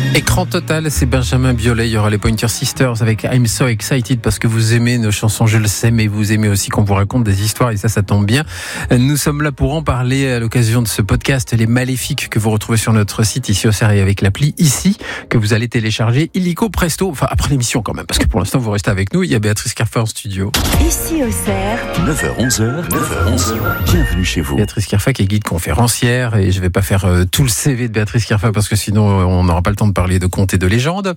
Écran total, c'est Benjamin Biolay. Il y aura les Pointer Sisters avec I'm So Excited parce que vous aimez nos chansons, je le sais, mais vous aimez aussi qu'on vous raconte des histoires et ça tombe bien. Nous sommes là pour en parler à l'occasion de ce podcast Les Maléfiques que vous retrouvez sur notre site ici au CERF et avec l'appli ici que vous allez télécharger illico presto, enfin après l'émission quand même parce que pour l'instant vous restez avec nous. Il y a Béatrice Kerfa en studio. Ici au CERF, 9h-11h, bienvenue chez vous. Béatrice Kerfa qui est guide conférencière et je vais pas faire tout le CV de Béatrice Kerfa parce que sinon on n'aura pas le temps de parler de contes et de légendes.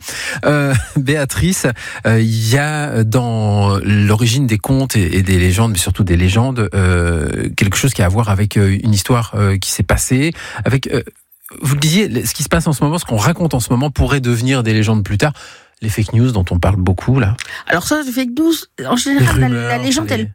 Béatrice, il y a dans l'origine des contes et des légendes, mais surtout des légendes, quelque chose qui a à voir avec une histoire qui s'est passée, avec, vous le disiez, ce qui se passe en ce moment, ce qu'on raconte en ce moment pourrait devenir des légendes plus tard. Les fake news dont on parle beaucoup, là. alors ça, les fake news, en général, la légende, elle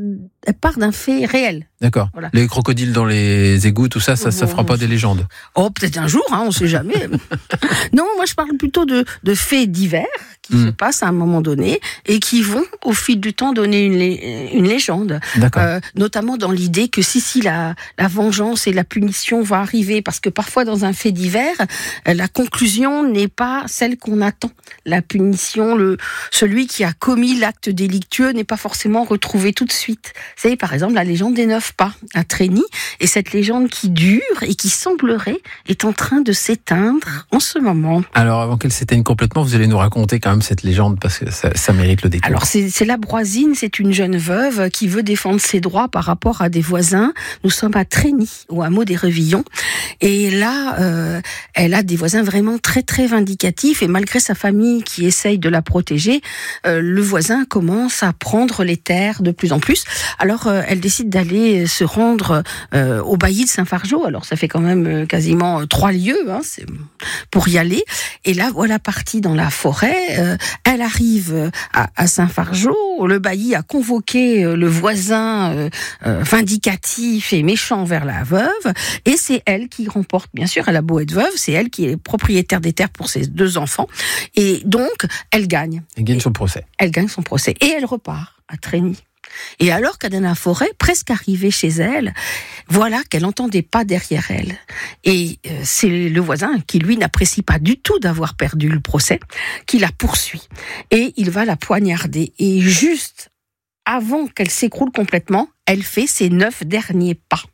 part d'un fait réel. D'accord. Voilà. Les crocodiles dans les égouts, tout ça, ça fera pas des légendes. Oh, peut-être un jour, on sait jamais. Non, moi je parle plutôt de faits divers qui se passent à un moment donné et qui vont, au fil du temps, donner une légende. D'accord. Notamment dans l'idée que si la vengeance et la punition vont arriver, parce que parfois dans un fait divers, la conclusion n'est pas celle qu'on attend. La punition, celui qui a commis l'acte délictueux n'est pas forcément retrouvé tout de suite. Vous savez, par exemple, la légende des 9 pas à Trény, et cette légende qui dure et qui semblerait est en train de s'éteindre en ce moment. Alors, avant qu'elle s'éteigne complètement, vous allez nous raconter quand même cette légende parce que ça mérite le détour. Alors, c'est la Broisine, c'est une jeune veuve qui veut défendre ses droits par rapport à des voisins. Nous sommes à Trény, au hameau des Revillons, et là, elle a des voisins vraiment très très vindicatifs, et malgré sa famille qui essaye de la protéger, le voisin commence à prendre les terres de plus en plus. Alors, elle décide d'aller se rendre au bailli de Saint-Fargeau. Alors, ça fait quand même quasiment 3 lieues pour y aller. Et là, voilà, partie dans la forêt. Elle arrive à Saint-Fargeau. Le bailli a convoqué le voisin vindicatif et méchant vers la veuve. Et c'est elle qui remporte, bien sûr, elle a beau être veuve, c'est elle qui est propriétaire des terres pour ses 2 enfants. Et donc, elle gagne. Elle gagne son procès. Elle gagne son procès. Et elle repart à Trény. Et alors qu'elle est dans la forêt, presque arrivée chez elle, voilà qu'elle entend des pas derrière elle. Et c'est le voisin qui, lui, n'apprécie pas du tout d'avoir perdu le procès, qui la poursuit. Et il va la poignarder. Et juste avant qu'elle s'écroule complètement, elle fait ses 9 derniers pas.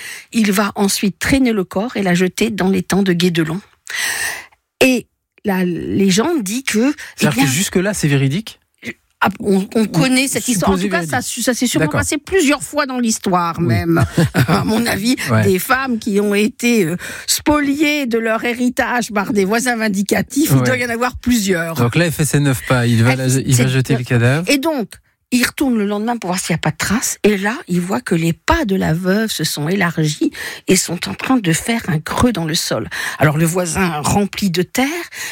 Il va ensuite traîner le corps et la jeter dans l'étang de Guédelon. Et la légende dit que... C'est-à-dire que jusque-là, c'est véridique ? On connaît cette histoire. En tout cas, ça s'est sûrement passé plusieurs fois dans l'histoire, même. À mon avis, des femmes qui ont été spoliées de leur héritage par des voisins vindicatifs, il doit y en avoir plusieurs. Donc là, elle fait ses 9 pas. Il va jeter le cadavre. Et donc, il retourne le lendemain pour voir s'il n'y a pas de traces. Et là, il voit que les pas de la veuve se sont élargis et sont en train de faire un creux dans le sol. Alors, le voisin rempli de terre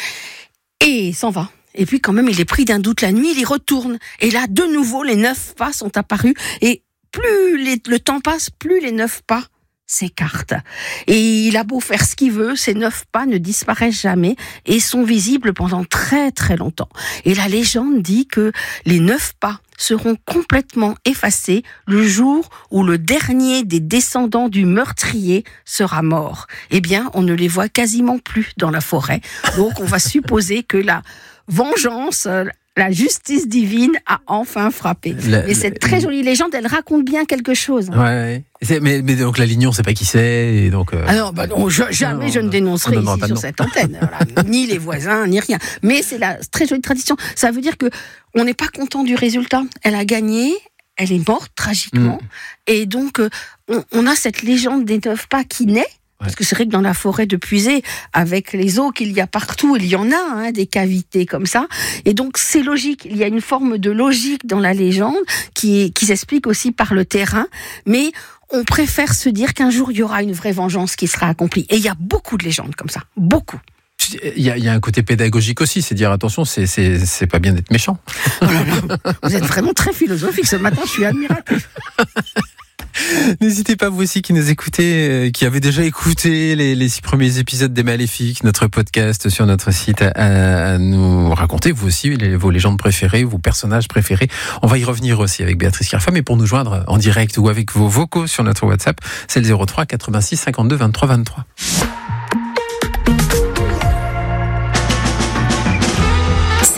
et s'en va. Et puis quand même, il est pris d'un doute la nuit, il y retourne. Et là, de nouveau, les 9 pas sont apparus. Et plus le temps passe, plus les 9 pas s'écartent. Et il a beau faire ce qu'il veut, ces 9 pas ne disparaissent jamais et sont visibles pendant très très longtemps. Et la légende dit que les 9 pas seront complètement effacés le jour où le dernier des descendants du meurtrier sera mort. Eh bien, on ne les voit quasiment plus dans la forêt. Donc, on va supposer que la vengeance, la justice divine a enfin frappé. Et cette très jolie légende, elle raconte bien quelque chose. Ouais. Mais donc la Lignon, c'est pas qui c'est, et donc. Alors, jamais je ne dénoncerai ici sur cette antenne. Voilà. Ni les voisins, ni rien. Mais c'est la très jolie tradition. Ça veut dire que on n'est pas content du résultat. Elle a gagné. Elle est morte tragiquement. Et donc, on a cette légende des 9 pas qui naît. Parce que c'est vrai que dans la forêt de Puisé, avec les eaux qu'il y a partout, il y en a des cavités comme ça. Et donc c'est logique, il y a une forme de logique dans la légende qui s'explique aussi par le terrain. Mais on préfère se dire qu'un jour il y aura une vraie vengeance qui sera accomplie. Et il y a beaucoup de légendes comme ça, beaucoup. Il y a un côté pédagogique aussi, c'est dire attention, c'est pas bien d'être méchant. Oh là là, vous êtes vraiment très philosophique ce matin, je suis admiratif. N'hésitez pas, vous aussi qui nous écoutez, qui avez déjà écouté les 6 premiers épisodes des Maléfiques, notre podcast sur notre site, à nous raconter vous aussi vos légendes préférées, vos personnages préférés. On va y revenir aussi avec Béatrice Kerfa, mais pour nous joindre en direct ou avec vos vocaux sur notre WhatsApp, c'est le 03 86 52 23 23.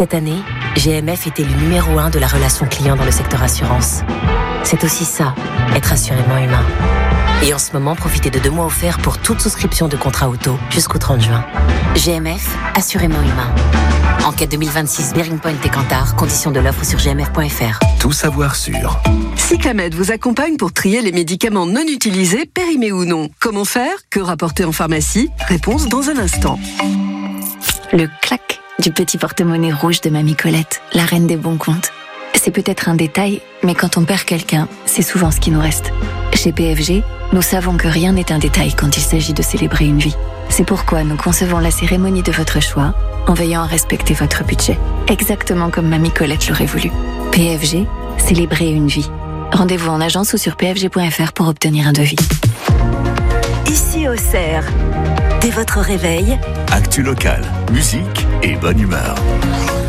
Cette année, GMF est élu numéro 1 de la relation client dans le secteur assurance. C'est aussi ça, être assurément humain. Et en ce moment, profitez de 2 mois offerts pour toute souscription de contrat auto jusqu'au 30 juin. GMF, assurément humain. Enquête 2026, Bearing Point et Kantar, conditions de l'offre sur gmf.fr. Tout savoir sur. Cyclamed vous accompagne pour trier les médicaments non utilisés, périmés ou non. Comment faire? Que rapporter en pharmacie? Réponse dans un instant. Le clac du petit porte-monnaie rouge de Mamie Colette, la reine des bons comptes. C'est peut-être un détail, mais quand on perd quelqu'un, c'est souvent ce qui nous reste. Chez PFG, nous savons que rien n'est un détail quand il s'agit de célébrer une vie. C'est pourquoi nous concevons la cérémonie de votre choix en veillant à respecter votre budget, exactement comme Mamie Colette l'aurait voulu. PFG, célébrer une vie. Rendez-vous en agence ou sur pfg.fr pour obtenir un devis. Ici au Cerf, dès votre réveil, Actu locale, musique et bonne humeur.